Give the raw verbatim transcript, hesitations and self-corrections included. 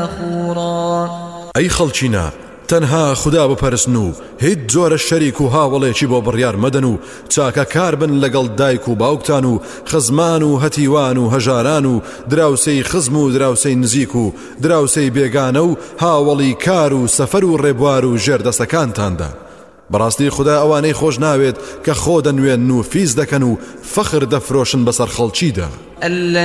كفورا. أي خلچينا تەنها خدا بپەرستن و هیچ جۆرە شەریک و هاوڵێکی بۆ بڕیار مەدەن و چاکە کار بن لەگەڵ دایک و باوکتان و خزمان و هەتیوان و هەژاران و دراوسەی خزم و دراوسەی نزیک و دراوسەی بێگانە و هاوڵی کار و سەفەر و ڕێبوار و ژێردەسەکانتاندا. بەڕاستی خدا ئەوانەی خۆش ناوێت کە خۆ دەنوێن و فیز دەکەن و فەخر دەفرۆشن بەسەر خەڵکیدا.